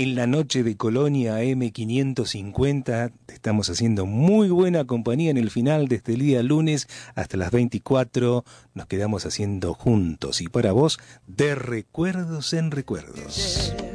en la noche de Colonia M550. Te estamos haciendo muy buena compañía en el final de este día lunes hasta las 24. Nos quedamos haciendo juntos y para vos de recuerdos en recuerdos.